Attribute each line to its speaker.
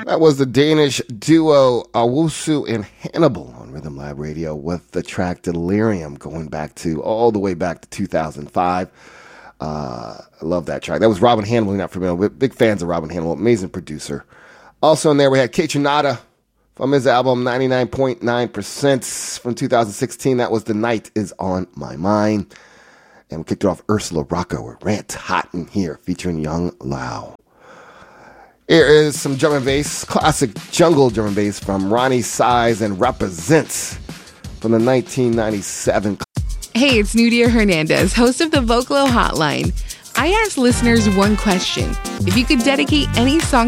Speaker 1: That was the Danish duo Owusu and Hannibal on Rhythm Lab Radio with the track Delirium, going all the way back to 2005. I love that track. That was Robin Hannibal. You're not familiar with. Big fans of Robin Hannibal. Amazing producer. Also in there we had Kaytranada from his album 99.9% from 2016. That was The Night Is On My Mind. And we kicked it off Ursula Rocco with Rant Hot in Here featuring Young Lao. Here is some drum and bass, classic jungle drum and bass from Ronnie Size and Represents from the 1997.
Speaker 2: Hey, it's Nudia Hernandez, host of the Vocalo Hotline. I asked listeners one question. If you could dedicate any song